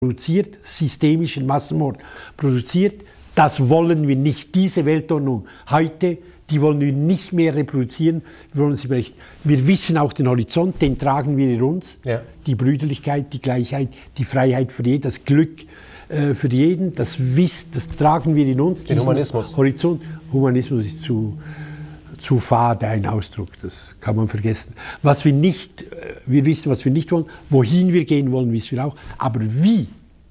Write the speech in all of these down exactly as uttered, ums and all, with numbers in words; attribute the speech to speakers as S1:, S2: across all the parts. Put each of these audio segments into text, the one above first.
S1: produziert, systemischen Massenmord produziert. Das wollen wir nicht. Diese Weltordnung heute, die wollen wir nicht mehr reproduzieren. Wir wollen sie brechen. Wir wissen auch den Horizont, den tragen wir in uns. Ja. Die Brüderlichkeit, die Gleichheit, die Freiheit für jeden, das Glück äh, für jeden, das Wiss, das tragen wir in uns.
S2: Den Humanismus.
S1: Horizont. Humanismus ist zu, zu fade ein Ausdruck, das kann man vergessen. Was wir nicht, wir wissen, was wir nicht wollen, wohin wir gehen wollen, wissen wir auch, aber wie?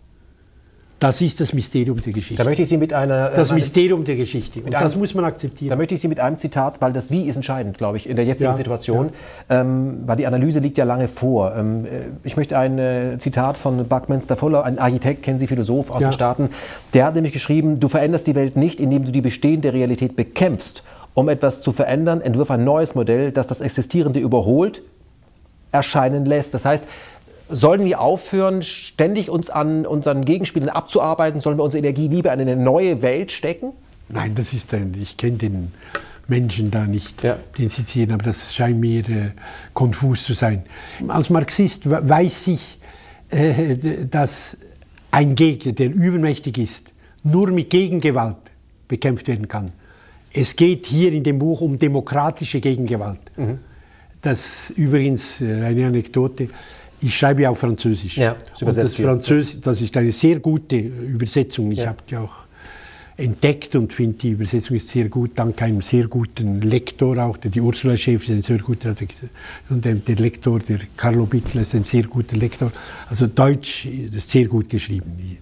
S1: Das ist das Mysterium der Geschichte.
S2: Da möchte ich Sie mit einer...
S1: Das Mysterium der Geschichte. Und
S2: einem,
S1: das muss man akzeptieren.
S2: Da möchte ich Sie mit einem Zitat, weil das Wie ist entscheidend, glaube ich, in der jetzigen ja, Situation. Ja. Ähm, weil die Analyse liegt ja lange vor. Ähm, ich möchte ein äh, Zitat von Buckminster Fuller, ein Architekt, kennen Sie, Philosoph aus ja. den Staaten. Der hat nämlich geschrieben, du veränderst die Welt nicht, indem du die bestehende Realität bekämpfst. Um etwas zu verändern, entwirf ein neues Modell, das das Existierende überholt, erscheinen lässt. Das heißt, sollen wir aufhören, ständig uns an unseren Gegenspielern abzuarbeiten? Sollen wir unsere Energie lieber in eine neue Welt stecken?
S1: Nein, das ist ein, ich kenne den Menschen da nicht,
S2: ja.
S1: den Sie sehen, aber das scheint mir äh, konfus zu sein. Als Marxist weiß ich, äh, dass ein Gegner, der übermächtig ist, nur mit Gegengewalt bekämpft werden kann. Es geht hier in dem Buch um demokratische Gegengewalt. Mhm. Das übrigens äh, eine Anekdote. Ich schreibe ja auf Französisch.
S2: Ja,
S1: und das, Französisch, das ist eine sehr gute Übersetzung. Ich ja. habe die auch entdeckt und finde, die Übersetzung ist sehr gut, dank einem sehr guten Lektor auch. Der, die Ursula Schäfer ist ein sehr guter, und der, der Lektor, der Carlo Bittler, ist ein sehr guter Lektor. Also Deutsch ist sehr gut geschrieben.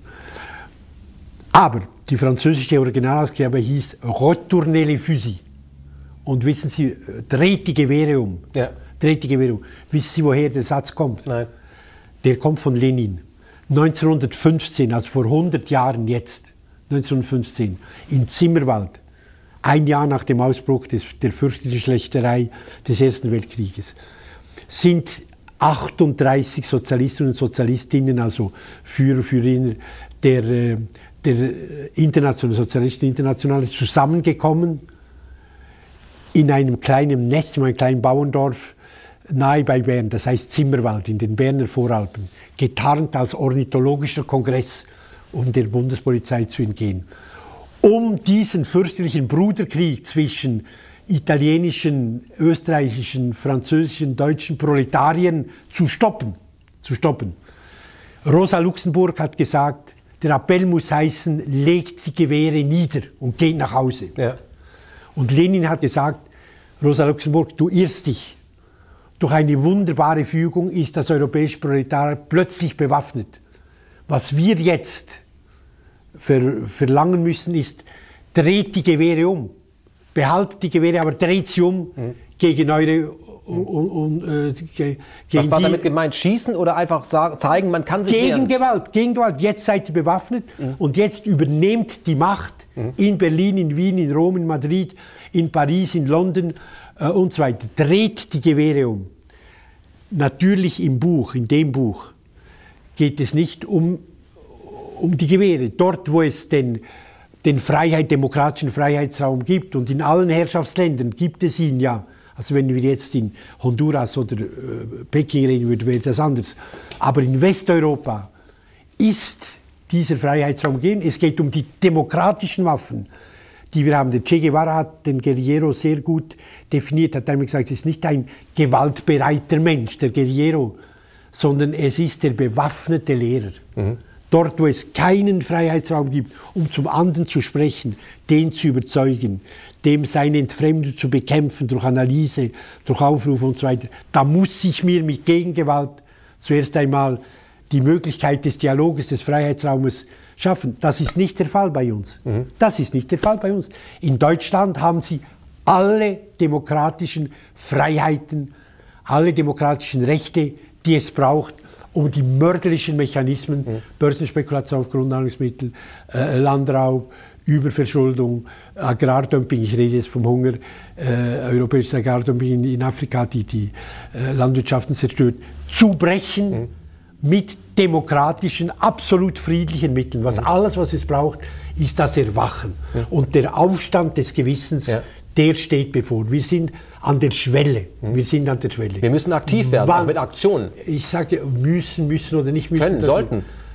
S1: Aber die französische Originalausgabe hieß Retournez les fusils. Und wissen Sie, dreht die Gewehre um.
S2: Ja.
S1: Dreht die Gewehre um. Wissen Sie, woher der Satz kommt?
S2: Nein.
S1: Der kommt von Lenin. neunzehnhundertfünfzehn, also vor hundert Jahren jetzt, neunzehnhundertfünfzehn, in Zimmerwald, ein Jahr nach dem Ausbruch des, der fürchterlichen Schlächterei des Ersten Weltkrieges, sind achtunddreißig Sozialisten und Sozialistinnen, also Führer, Führerinnen der, der Internationalen Sozialisten Internationale, zusammengekommen in einem kleinen Nest, in einem kleinen Bauerndorf nahe bei Bern, das heißt Zimmerwald in den Berner Voralpen, getarnt als ornithologischer Kongress, um der Bundespolizei zu entgehen. Um diesen fürchterlichen Bruderkrieg zwischen italienischen, österreichischen, französischen, deutschen Proletariern zu stoppen. Zu stoppen. Rosa Luxemburg hat gesagt, der Appell muss heißen, legt die Gewehre nieder und geht nach Hause.
S2: Ja. Und
S1: Lenin hat gesagt, Rosa Luxemburg, du irrst dich. Durch eine wunderbare Fügung ist das europäische Proletariat plötzlich bewaffnet. Was wir jetzt ver- verlangen müssen, ist, dreht die Gewehre um. Behaltet die Gewehre, aber dreht sie um mhm. gegen eure... Und, und, äh, ge-
S2: Was war damit gemeint? Schießen oder einfach sagen, zeigen, man kann sich
S1: gegen
S2: wehren?
S1: Gewalt, gegen Gewalt. Jetzt seid ihr bewaffnet mhm. und jetzt übernehmt die Macht mhm. in Berlin, in Wien, in Rom, in Madrid, in Paris, in London äh, und so weiter. Dreht die Gewehre um. Natürlich im Buch, in dem Buch, geht es nicht um, um die Gewehre. Dort, wo es den, den Freiheit, demokratischen Freiheitsraum gibt, und in allen Herrschaftsländern gibt es ihn ja. Also wenn wir jetzt in Honduras oder äh, Peking reden würden, wäre das anders. Aber in Westeuropa ist dieser Freiheitsraum gegeben. Es geht um die demokratischen Waffen, die wir haben. Der Che Guevara hat den Guerillero sehr gut definiert, hat einmal gesagt, es ist nicht ein gewaltbereiter Mensch, der Guerillero, sondern es ist der bewaffnete Lehrer. Mhm. Dort, wo es keinen Freiheitsraum gibt, um zum anderen zu sprechen, den zu überzeugen, dem seine Entfremdung zu bekämpfen, durch Analyse, durch Aufruf und so weiter, da muss ich mir mit Gegengewalt zuerst einmal die Möglichkeit des Dialoges, des Freiheitsraumes schaffen. Das ist nicht der Fall bei uns. Mhm. Das ist nicht der Fall bei uns. In Deutschland haben sie alle demokratischen Freiheiten, alle demokratischen Rechte, die es braucht, um die mörderischen Mechanismen, mhm. Börsenspekulation auf Grundnahrungsmittel, äh, Landraub, Überverschuldung, Agrardumping, ich rede jetzt vom Hunger, äh, europäisches Agrardumping in, in Afrika, die die äh, Landwirtschaften zerstört, zu brechen mhm. mit demokratischen, absolut friedlichen Mitteln. Was, mhm. Alles, was es braucht, ist das Erwachen. Mhm. Und der Aufstand des Gewissens, ja. der steht bevor. Wir sind an der Schwelle. Mhm. Wir sind an der Schwelle.
S2: Wir müssen aktiv werden,
S1: Wann,
S2: auch mit Aktionen.
S1: Ich sage, müssen, müssen oder nicht müssen.
S2: Können, sollten.